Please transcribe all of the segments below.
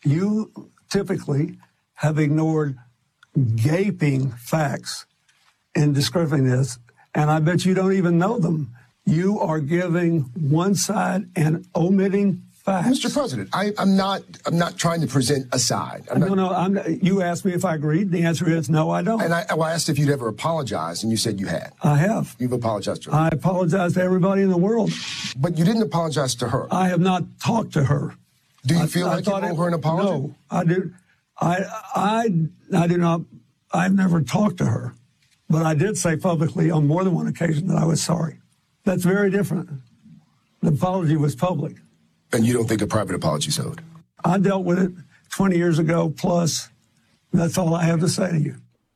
You typically have ignored gaping facts in describing this, and I bet you don't even know them. You are giving one side and omitting facts. Mr. President, I'm not trying to present a side. You asked me if I agreed. The answer is no, I don't. And I asked if you'd ever apologized, and you said you had. I have. You've apologized to her. I apologize to everybody in the world. But you didn't apologize to her. I have not talked to her. Do you feel like you owe her an apology? No, I do. I do not. I've never talked to her, but I did say publicly on more than one occasion that I was sorry. That's very different. The apology was public. And you don't think a private apology is owed? I dealt with it 20 years ago plus. That's all I have to say to you.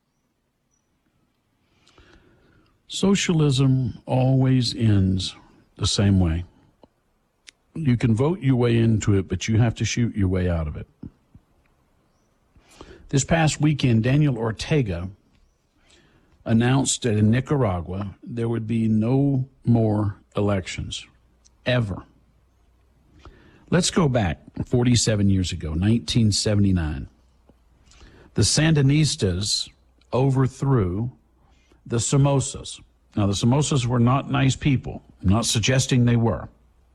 Socialism always ends the same way. You can vote your way into it, but you have to shoot your way out of it. This past weekend, Daniel Ortega announced that in Nicaragua there would be no more elections, ever. Let's go back 47 years ago, 1979. The Sandinistas overthrew the Somozas. Now, the Somozas were not nice people. I'm not suggesting they were.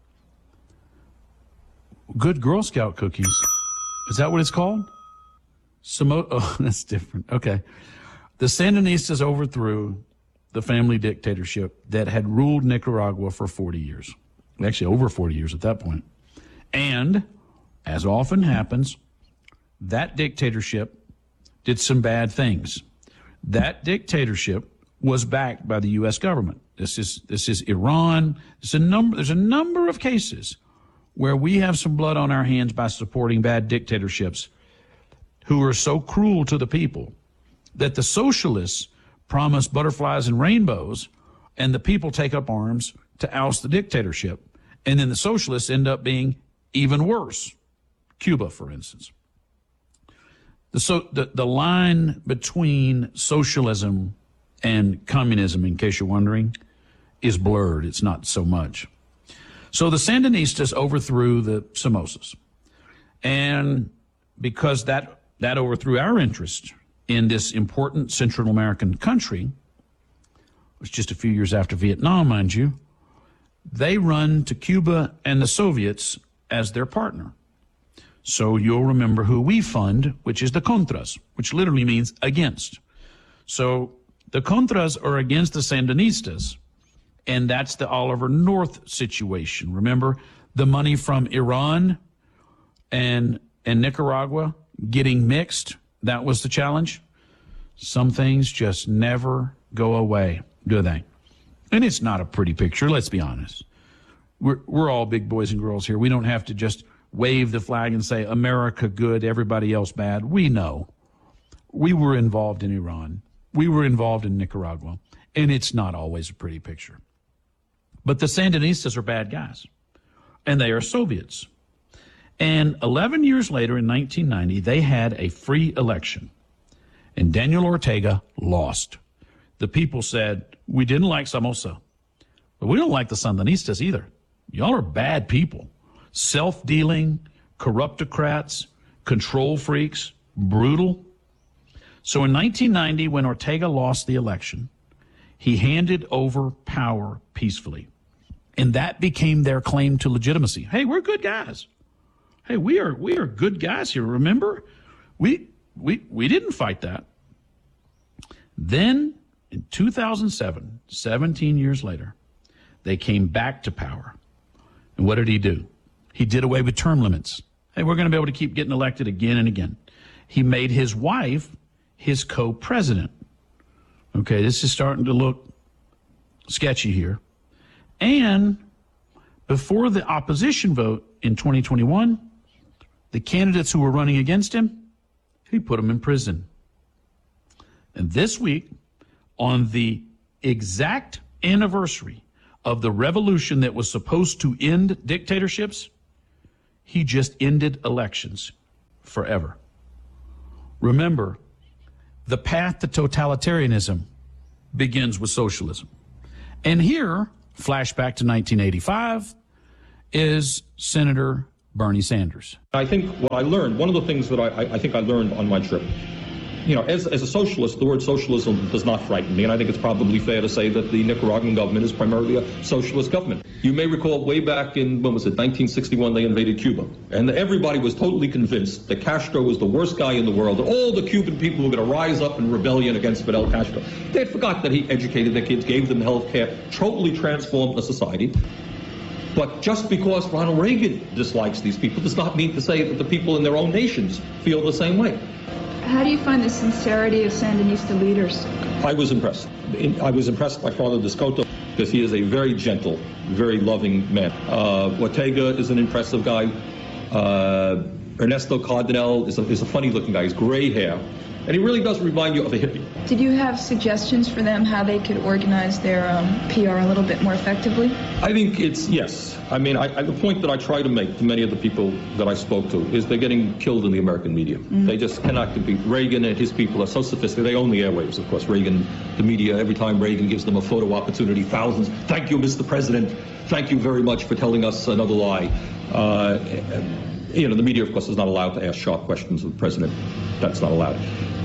Good Girl Scout cookies. Is that what it's called? Oh, that's different. Okay. The Sandinistas overthrew the family dictatorship that had ruled Nicaragua for 40 years. Actually, over 40 years at that point. And, as often happens, that dictatorship did some bad things. That dictatorship was backed by the U.S. government. This is Iran. There's a number of cases where we have some blood on our hands by supporting bad dictatorships who are so cruel to the people that the socialists promise butterflies and rainbows, and the people take up arms to oust the dictatorship. And then the socialists end up being even worse. Cuba, for instance. The line between socialism and communism, in case you're wondering, is blurred. It's not so much. So the Sandinistas overthrew the Somozas. And because that overthrew our interest in this important Central American country, it was just a few years after Vietnam, mind you, they run to Cuba and the Soviets as their partner. So you'll remember who we fund, which is the Contras, which literally means against. So the Contras are against the Sandinistas, and that's the Oliver North situation. Remember the money from Iran and Nicaragua getting mixed? That was the challenge. Some things just never go away, do they? And it's not a pretty picture, let's be honest. We're all big boys and girls here. We don't have to just wave the flag and say, America good, everybody else bad. We know. We were involved in Iran. We were involved in Nicaragua. And it's not always a pretty picture. But the Sandinistas are bad guys. And they are Soviets. And 11 years later, in 1990, they had a free election. And Daniel Ortega lost. The people said, we didn't like Somoza, but we don't like the Sandinistas either. Y'all are bad people. Self-dealing, corruptocrats, control freaks, brutal. So in 1990, when Ortega lost the election, he handed over power peacefully. And that became their claim to legitimacy. Hey, we're good guys. Hey, we are good guys here. Remember? We didn't fight that. Then in 2007, 17 years later, they came back to power. And what did he do? He did away with term limits. Hey, we're going to be able to keep getting elected again and again. He made his wife his co-president. Okay, this is starting to look sketchy here. And before the opposition vote in 2021, the candidates who were running against him, he put them in prison. And this week, on the exact anniversary of the revolution that was supposed to end dictatorships, he just ended elections forever. Remember, the path to totalitarianism begins with socialism. And here, flashback to 1985, is Senator Bernie Sanders. I think what I learned, one of the things that I think I learned on my trip, as a socialist, the word socialism does not frighten me, and I think it's probably fair to say that the Nicaraguan government is primarily a socialist government. You may recall way back in, 1961, they invaded Cuba, and everybody was totally convinced that Castro was the worst guy in the world, that all the Cuban people were going to rise up in rebellion against Fidel Castro. They had forgot that he educated their kids, gave them health care, totally transformed the society. But just because Ronald Reagan dislikes these people does not mean to say that the people in their own nations feel the same way. How do you find the sincerity of Sandinista leaders? I was impressed. I was impressed by Father Descoto because he is a very gentle, very loving man. Ortega is an impressive guy. Ernesto Cardenal is a funny-looking guy. He's gray hair. And he really does remind you of a hippie. Did you have suggestions for them how they could organize their PR a little bit more effectively? I think yes. I mean, the point that I try to make to many of the people that I spoke to is they're getting killed in the American media. They just cannot compete. Reagan and his people are so sophisticated. They own the airwaves, of course. Reagan, the media, every time Reagan gives them a photo opportunity, thousands. Thank you, Mr. President. Thank you very much for telling us another lie. The media, of course, is not allowed to ask sharp questions of the president. That's not allowed.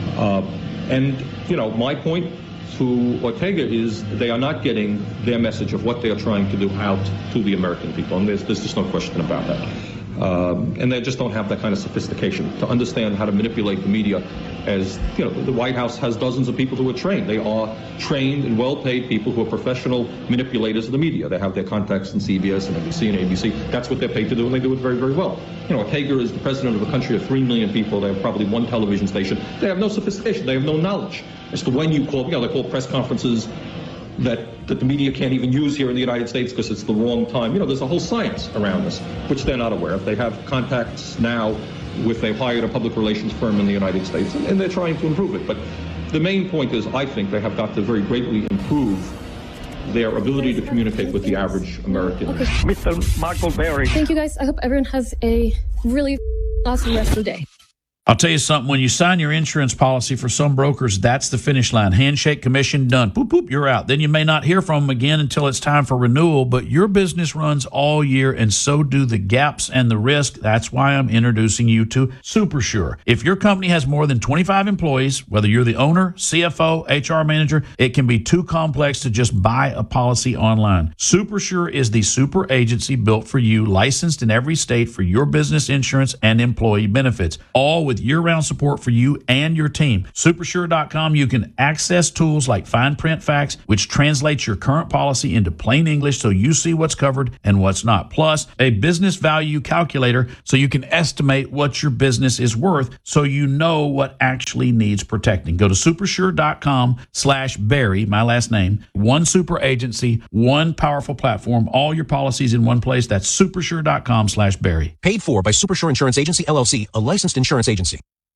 My point to Ortega is they are not getting their message of what they are trying to do out to the American people, and there's just no question about that. And they just don't have that kind of sophistication to understand how to manipulate the media. As the White House has dozens of people who are trained. They are trained and well-paid people who are professional manipulators of the media. They have their contacts in CBS and NBC and ABC. That's what they're paid to do, and they do it very, very well. Ortega is the president of a country of 3 million people. They have probably one television station. They have no sophistication. They have no knowledge as to when you call. They call press conferences that the media can't even use here in the United States because it's the wrong time. There's a whole science around this, which they're not aware of. They have contacts now they've hired a public relations firm in the United States, and they're trying to improve it. But the main point is, I think they have got to very greatly improve their ability to communicate with the average American. Okay. Mr. Michael Berry. Thank you, guys. I hope everyone has a really awesome rest of the day. I'll tell you something. When you sign your insurance policy, for some brokers, that's the finish line. Handshake, commission, done. Boop, boop, you're out. Then you may not hear from them again until it's time for renewal, but your business runs all year, and so do the gaps and the risk. That's why I'm introducing you to SuperSure. If your company has more than 25 employees, whether you're the owner, CFO, HR manager, it can be too complex to just buy a policy online. SuperSure is the super agency built for you, licensed in every state for your business insurance and employee benefits, all with year-round support for you and your team. Supersure.com, you can access tools like fine print facts, which translates your current policy into plain English so you see what's covered and what's not. Plus, a business value calculator so you can estimate what your business is worth so you know what actually needs protecting. Go to supersure.com/Barry, my last name. One super agency, one powerful platform, all your policies in one place. That's supersure.com/Barry. Paid for by Supersure Insurance Agency, LLC, a licensed insurance agency.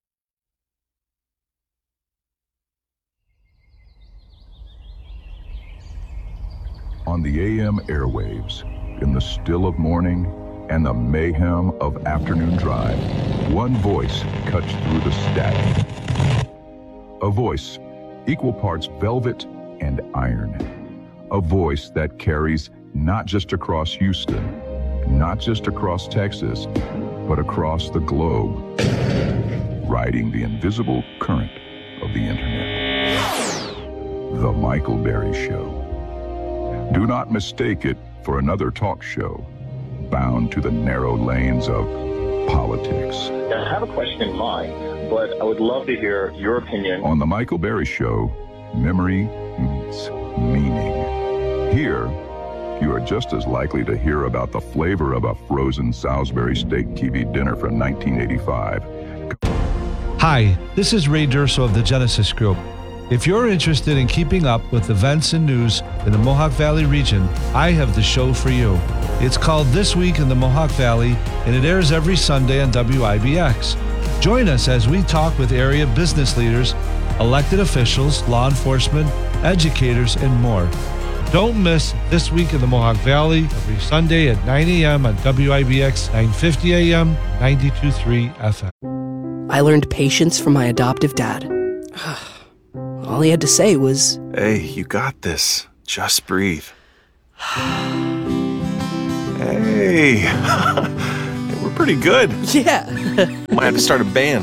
On the AM airwaves, in the still of morning and the mayhem of afternoon drive, one voice cuts through the static. A voice equal parts velvet and iron. A voice that carries not just across Houston, not just across Texas, but across the globe, riding the invisible current of the internet. The Michael Berry Show. Do not mistake it for another talk show bound to the narrow lanes of politics. I have a question in mind, but I would love to hear your opinion. On The Michael Berry Show, memory meets meaning. Here, you are just as likely to hear about the flavor of a frozen Salisbury steak TV dinner from 1985. Hi, this is Ray Durso of the Genesis Group. If you're interested in keeping up with events and news in the Mohawk Valley region, I have the show for you. It's called This Week in the Mohawk Valley, and it airs every Sunday on WIBX. Join us as we talk with area business leaders, elected officials, law enforcement, educators, and more. Don't miss This Week in the Mohawk Valley every Sunday at 9 a.m. on WIBX 950 a.m. 92.3 FM. I learned patience from my adoptive dad. All he had to say was, "Hey, you got this. Just breathe." Hey, we're pretty good. Yeah. Might have to start a band.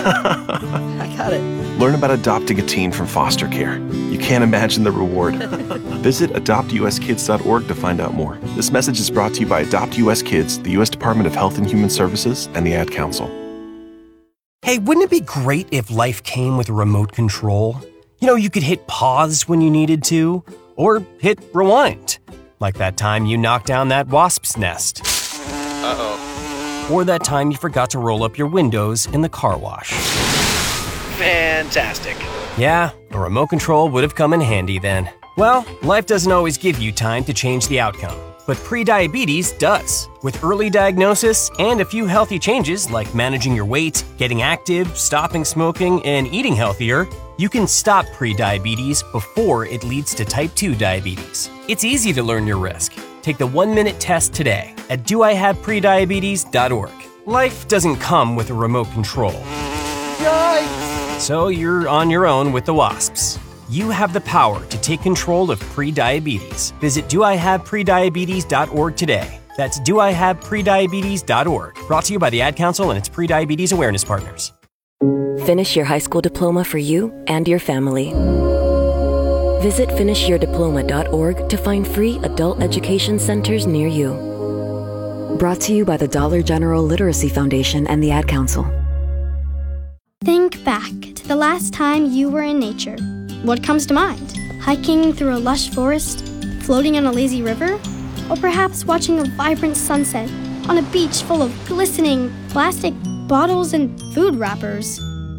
I got it. Learn about adopting a teen from foster care. You can't imagine the reward. Visit adoptuskids.org to find out more. This message is brought to you by Adopt US Kids, the U.S. Department of Health and Human Services, and the Ad Council. Hey, wouldn't it be great if life came with a remote control? You know, you could hit pause when you needed to, or hit rewind. Like that time you knocked down that wasp's nest. Uh-oh. Or that time you forgot to roll up your windows in the car wash. Fantastic. Yeah, a remote control would have come in handy then. Well, life doesn't always give you time to change the outcome, but prediabetes does. With early diagnosis and a few healthy changes like managing your weight, getting active, stopping smoking, and eating healthier, you can stop prediabetes before it leads to type 2 diabetes. It's easy to learn your risk. Take the 1-minute test today at doihaveprediabetes.org. Life doesn't come with a remote control. Yikes! So you're on your own with the wasps. You have the power to take control of prediabetes. Visit doihaveprediabetes.org today. That's doihaveprediabetes.org. Brought to you by the Ad Council and its prediabetes awareness partners. Finish your high school diploma for you and your family. Visit finishyourdiploma.org to find free adult education centers near you. Brought to you by the Dollar General Literacy Foundation and the Ad Council. Think back to the last time you were in nature. What comes to mind? Hiking through a lush forest, floating on a lazy river, or perhaps watching a vibrant sunset on a beach full of glistening plastic bottles and food wrappers.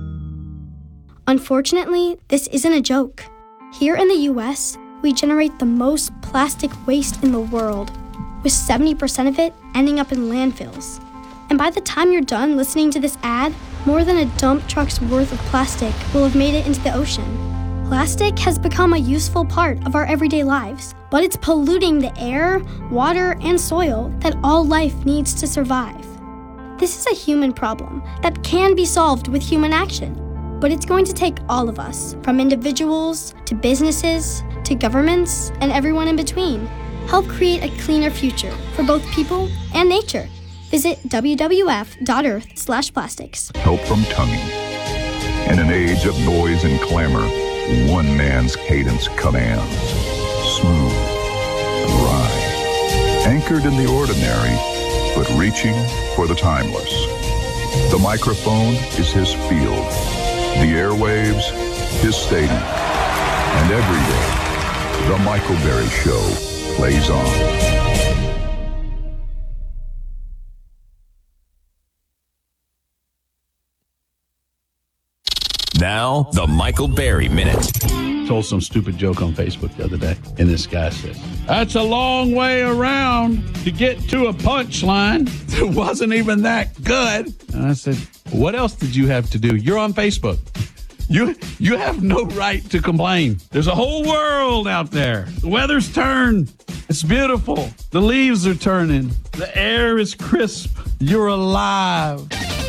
Unfortunately, this isn't a joke. Here in the US, we generate the most plastic waste in the world, with 70% of it ending up in landfills. And by the time you're done listening to this ad, more than a dump truck's worth of plastic will have made it into the ocean. Plastic has become a useful part of our everyday lives, but it's polluting the air, water, and soil that all life needs to survive. This is a human problem that can be solved with human action, but it's going to take all of us, from individuals to businesses to governments and everyone in between. Help create a cleaner future for both people and nature. Visit wwf.earth/plastics. Help from tonguing. In an age of noise and clamor, one man's cadence commands. Smooth, dry, anchored in the ordinary, but reaching for the timeless. The microphone is his field, the airwaves, his stadium. And every day, The Michael Berry Show plays on. Now, the Michael Berry Minute. Told some stupid joke on Facebook the other day, and this guy says, "That's a long way around to get to a punchline. It wasn't even that good." And I said, "What else did you have to do? You're on Facebook. You have no right to complain. There's a whole world out there. The weather's turned. It's beautiful. The leaves are turning. The air is crisp. You're alive."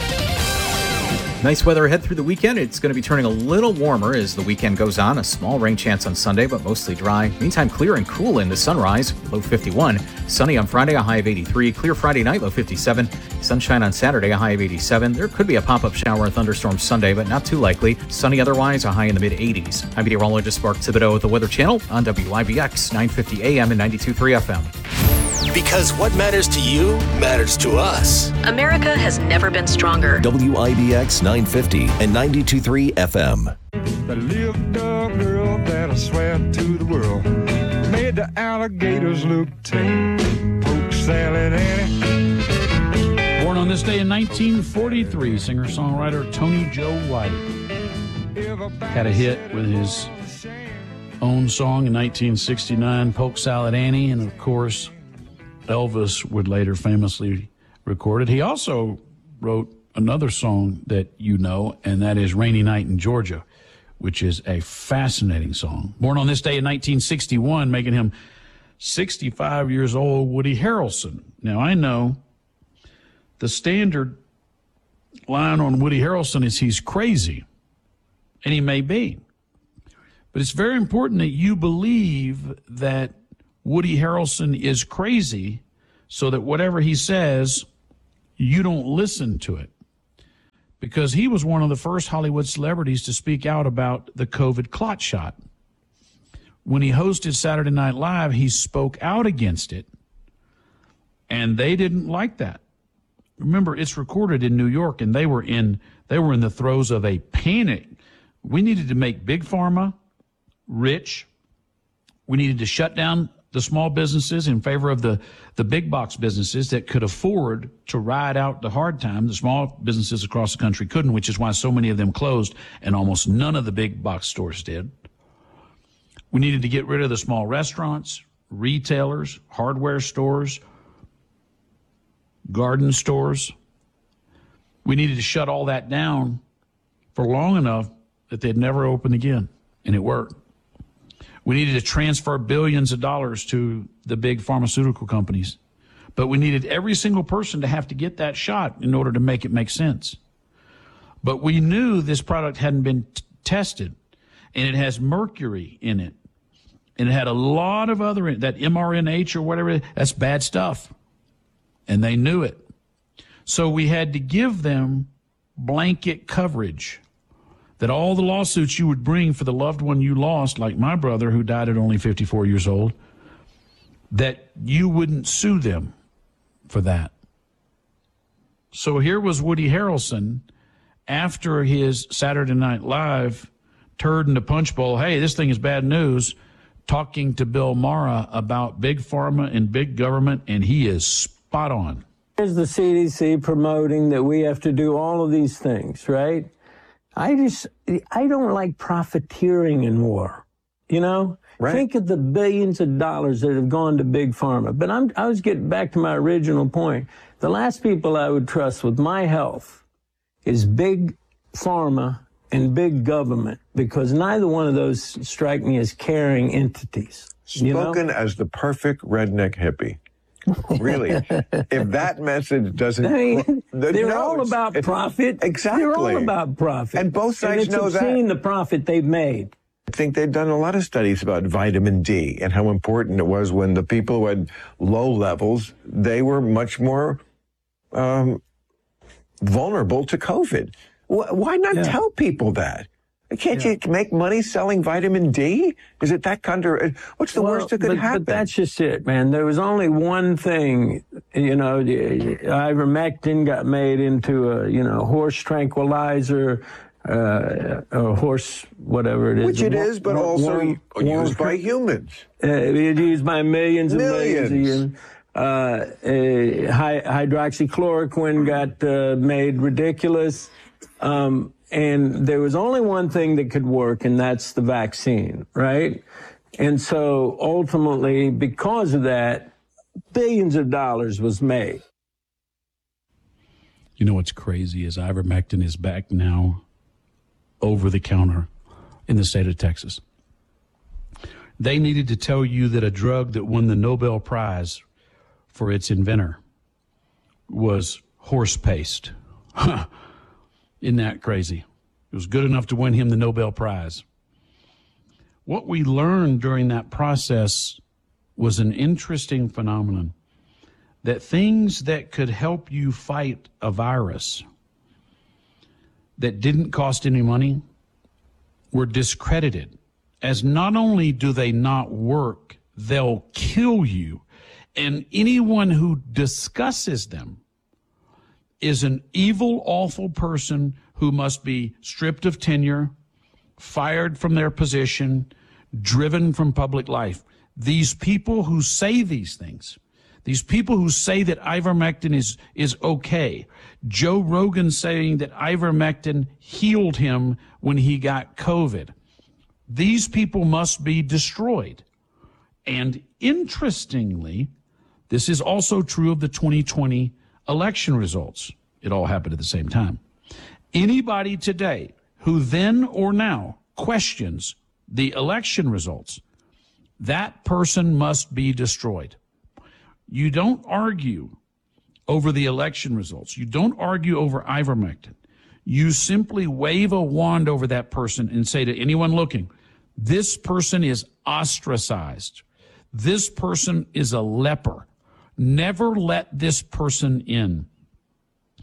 Nice weather ahead through the weekend. It's going to be turning a little warmer as the weekend goes on. A small rain chance on Sunday, but mostly dry. Meantime, clear and cool into sunrise, low 51. Sunny on Friday, a high of 83. Clear Friday night, low 57. Sunshine on Saturday, a high of 87. There could be a pop-up shower or thunderstorm Sunday, but not too likely. Sunny otherwise, a high in the mid-80s. I'm meteorologist Mark Thibodeau with the Weather Channel on WIBX 950 AM and 92.3 FM. Because what matters to you matters to us. America has never been stronger. WIBX 950 and 92.3 FM. That little girl that I swear to the world made the alligators look tame. Poke salad Annie. Born on this day in 1943, singer-songwriter Tony Joe White had a hit with his own song in 1969, Polk Salad Annie, and of course, Elvis would later famously record it. He also wrote another song that you know, and that is Rainy Night in Georgia, which is a fascinating song. Born on this day in 1961, making him 65 years old, Woody Harrelson. Now, I know the standard line on Woody Harrelson is he's crazy, and he may be. But it's very important that you believe that Woody Harrelson is crazy so that whatever he says you don't listen to it. Because he was one of the first Hollywood celebrities to speak out about the COVID clot shot. When he hosted Saturday Night Live, he spoke out against it, and they didn't like that. Remember, it's recorded in New York, and they were in the throes of a panic. We needed to make Big Pharma rich. We needed to shut down the small businesses in favor of the big box businesses that could afford to ride out the hard time. The small businesses across the country couldn't, which is why so many of them closed, and almost none of the big box stores did. We needed to get rid of the small restaurants, retailers, hardware stores, garden stores. We needed to shut all that down for long enough that they'd never open again, and it worked. We needed to transfer billions of dollars to the big pharmaceutical companies, but we needed every single person to have to get that shot in order to make it make sense. But we knew this product hadn't been tested, and it has mercury in it, and it had a lot of other, that mRNA or whatever, that's bad stuff, and they knew it. So we had to give them blanket coverage, that all the lawsuits you would bring for the loved one you lost, like my brother who died at only 54 years old, that you wouldn't sue them for that. So here was Woody Harrelson after his Saturday Night Live turd in the punch bowl, hey, this thing is bad news, talking to Bill Maher about big pharma and big government, and he is spot on. Here's the CDC promoting that we have to do all of these things, right? I don't like profiteering in war, you know? Right. Think of the billions of dollars that have gone to big pharma. But I was getting back to my original point. The last people I would trust with my health is big pharma and big government, because neither one of those strike me as caring entities. Spoken as the perfect redneck hippie. Really, if that message doesn't, they're all about profit. Exactly, they're all about profit, and both sides know that. Seeing the profit they've made. I think they've done a lot of studies about vitamin D and how important it was when the people who had low levels, they were much more vulnerable to COVID. Why not tell people that? Can't you make money selling vitamin D? Is it that what's the worst that could happen? But that's just it, man. There was only one thing, you know, ivermectin got made into a, horse tranquilizer, or horse, whatever it is. Which it is, but also used by humans. It's used by millions and millions. Hydroxychloroquine got made ridiculous. And there was only one thing that could work, and that's the vaccine, right? And so ultimately, because of that, billions of dollars was made. You know what's crazy is ivermectin is back now over the counter in the state of Texas. They needed to tell you that a drug that won the Nobel Prize for its inventor was horse paste. Huh. Isn't that crazy? It was good enough to win him the Nobel Prize. What we learned during that process was an interesting phenomenon, that things that could help you fight a virus that didn't cost any money were discredited, as not only do they not work, they'll kill you. And anyone who discusses them is an evil, awful person who must be stripped of tenure, fired from their position, driven from public life. These people who say these things, these people who say that ivermectin is okay, Joe Rogan saying that ivermectin healed him when he got COVID, these people must be destroyed. And interestingly, this is also true of the 2020 election results. It all happened at the same time. Anybody today who then or now questions the election results, that person must be destroyed. You don't argue over the election results. You don't argue over ivermectin. You simply wave a wand over that person and say to anyone looking, this person is ostracized. This person is a leper. Never let this person in.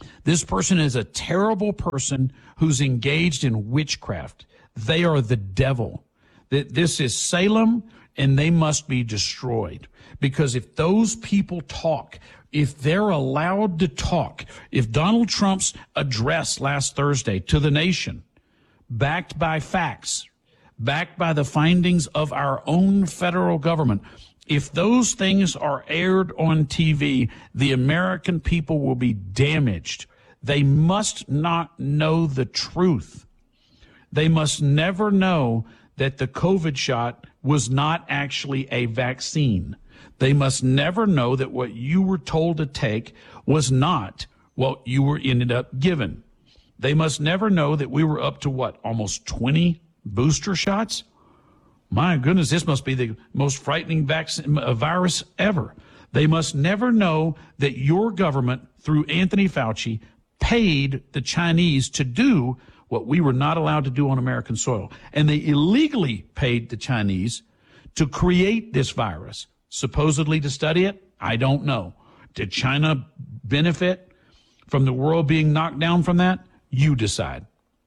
This person is a terrible person who's engaged in witchcraft. They are the devil. This is Salem, and they must be destroyed. Because if those people talk, if they're allowed to talk, if Donald Trump's address last Thursday to the nation, backed by facts, backed by the findings of our own federal government, if those things are aired on TV, the American people will be damaged. They must not know the truth. They must never know that the COVID shot was not actually a vaccine. They must never know that what you were told to take was not what you were ended up given. They must never know that we were up to what, almost 20 booster shots? My goodness, this must be the most frightening virus ever. They must never know that your government, through Anthony Fauci, paid the Chinese to do what we were not allowed to do on American soil. And they illegally paid the Chinese to create this virus, supposedly to study it. I don't know. Did China benefit from the world being knocked down from that? You decide.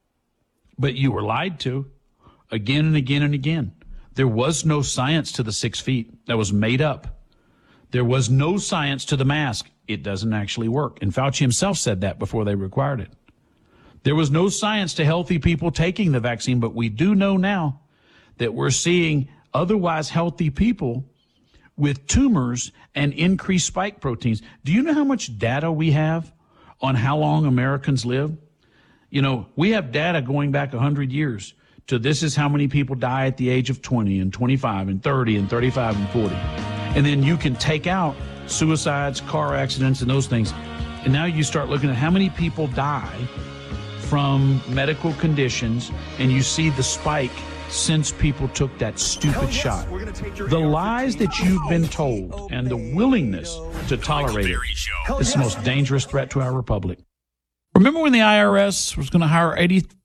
But you were lied to again and again and again. There was no science to the 6 feet. That was made up. There was no science to the mask. It doesn't actually work. And Fauci himself said that before they required it. There was no science to healthy people taking the vaccine, but we do know now that we're seeing otherwise healthy people with tumors and increased spike proteins. Do you know how much data we have on how long Americans live? You know, we have data going back 100 years to this is how many people die at the age of 20 and 25 and 30 and 35 and 40. And then you can take out suicides, car accidents, and those things. And now you start looking at how many people die from medical conditions, and you see the spike since people took that stupid shot. The lies that you've been told and the willingness to tolerate it is the most dangerous threat to our republic. Remember when the IRS was going to hire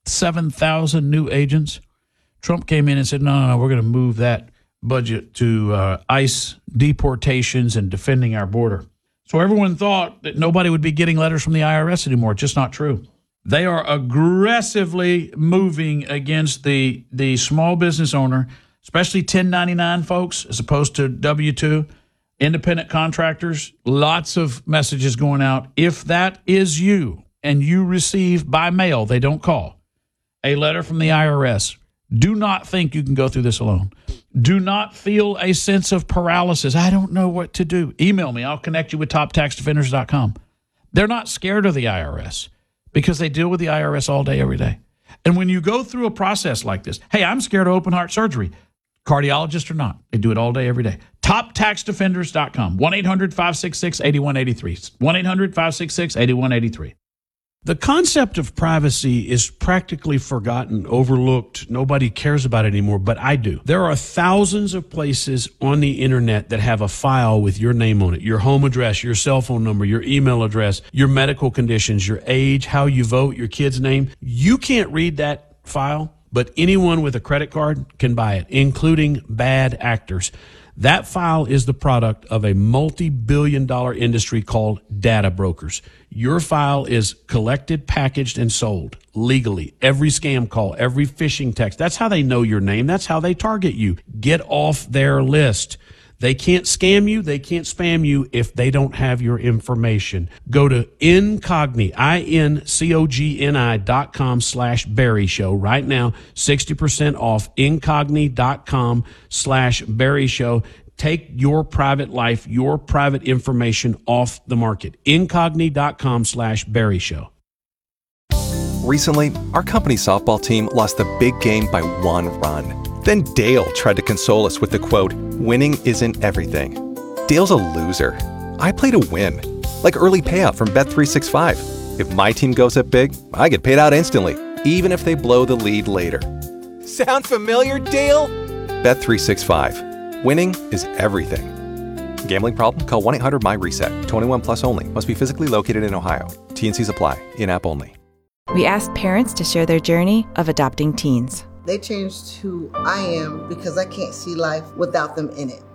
87,000 new agents? Trump came in and said, no, we're going to move that budget to ICE deportations and defending our border. So everyone thought that nobody would be getting letters from the IRS anymore. It's just not true. They are aggressively moving against the small business owner, especially 1099 folks, as opposed to W-2, independent contractors. Lots of messages going out. If that is you and you receive by mail, they don't call, a letter from the IRS, do not think you can go through this alone. Do not feel a sense of paralysis. I don't know what to do. Email me. I'll connect you with toptaxdefenders.com. They're not scared of the IRS, because they deal with the IRS all day, every day. And when you go through a process like this, hey, I'm scared of open heart surgery, cardiologist or not, they do it all day, every day. TopTaxDefenders.com, 1-800-566-8183, 1-800-566-8183. The concept of privacy is practically forgotten, overlooked. Nobody cares about it anymore, but I do. There are thousands of places on the internet that have a file with your name on it, your home address, your cell phone number, your email address, your medical conditions, your age, how you vote, your kid's name. You can't read that file, but anyone with a credit card can buy it, including bad actors. That file is the product of a multi-billion-dollar industry called data brokers. Your file is collected, packaged, and sold legally. Every scam call, every phishing text. That's how they know your name. That's how they target you. Get off their list. They can't scam you. They can't spam you if they don't have your information. Go to Incogni, INCOGNI.com/Barry Show right now. 60% off Incogni.com/Barry Show. Take your private life, your private information off the market. Incogni.com/Barry Show. Recently, our company softball team lost a big game by 1 run. Then Dale tried to console us with the quote, "Winning isn't everything." Dale's a loser. I play to win, like early payout from Bet365. If my team goes up big, I get paid out instantly, even if they blow the lead later. Sound familiar, Dale? Bet365. Winning is everything. Gambling problem? Call 1-800-MY-RESET. 21 plus only. Must be physically located in Ohio. T&Cs apply. In-app only. We asked parents to share their journey of adopting teens. They changed who I am because I can't see life without them in it.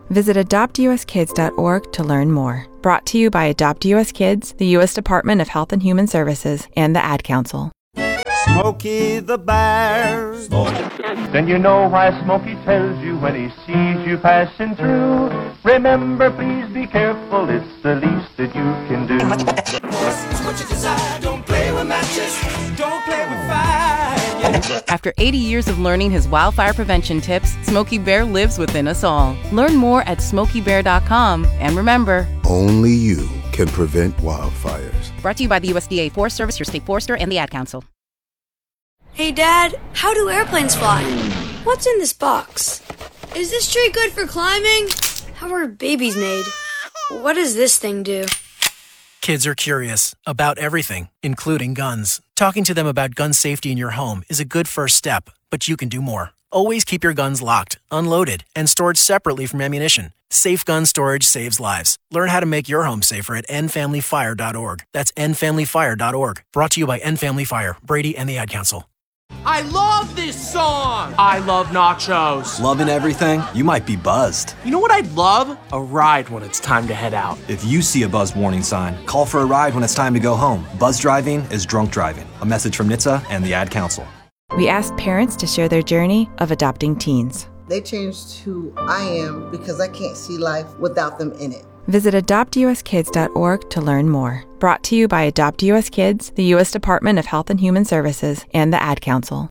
Visit adoptuskids.org to learn more. Brought to you by Adopt US Kids, the U.S. Department of Health and Human Services, and the Ad Council. Smokey the Bear. Then you know why Smokey tells you when he sees you passing through. Remember, please be careful, it's the least that you can do. What you desire, don't play with matches, don't play with fire. After 80 years of learning his wildfire prevention tips, Smokey Bear lives within us all. Learn more at SmokeyBear.com. And remember, only you can prevent wildfires. Brought to you by the USDA Forest Service, your state forester, and the Ad Council. Hey, Dad, how do airplanes fly? What's in this box? Is this tree good for climbing? How are babies made? What does this thing do? Kids are curious about everything, including guns. Talking to them about gun safety in your home is a good first step, but you can do more. Always keep your guns locked, unloaded, and stored separately from ammunition. Safe gun storage saves lives. Learn how to make your home safer at endfamilyfire.org. That's endfamilyfire.org. Brought to you by End Family Fire, Brady, and the Ad Council. I love this song! I love nachos. Loving everything? You might be buzzed. You know what I'd love? A ride when it's time to head out. If you see a buzz warning sign, call for a ride when it's time to go home. Buzz driving is drunk driving. A message from NHTSA and the Ad Council. We asked parents to share their journey of adopting teens. They changed who I am because I can't see life without them in it. Visit adoptuskids.org to learn more. Brought to you by Adopt US Kids, the U.S. Department of Health and Human Services, and the Ad Council.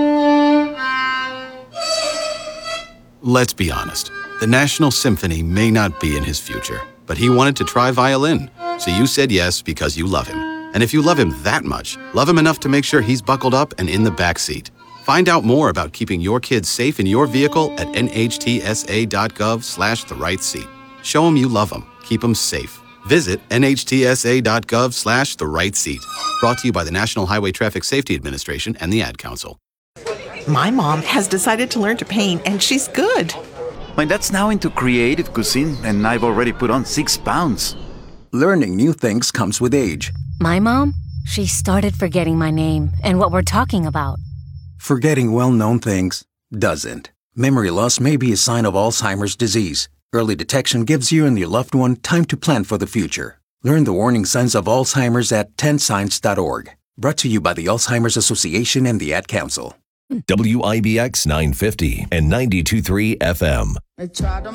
Let's be honest. The National Symphony may not be in his future, but he wanted to try violin. So you said yes because you love him. And if you love him that much, love him enough to make sure he's buckled up and in the back seat. Find out more about keeping your kids safe in your vehicle at nhtsa.gov/the-right-seat. Show them you love them. Keep them safe. Visit nhtsa.gov/the-right-seat. Brought to you by the National Highway Traffic Safety Administration and the Ad Council. My mom has decided to learn to paint, and she's good. My dad's now into creative cuisine, and I've already put on 6 pounds. Learning new things comes with age. My mom? She started forgetting my name and what we're talking about. Forgetting well-known things doesn't. Memory loss may be a sign of Alzheimer's disease. Early detection gives you and your loved one time to plan for the future. Learn the warning signs of Alzheimer's at 10signs.org. Brought to you by the Alzheimer's Association and the Ad Council. WIBX 950 and 92.3 FM.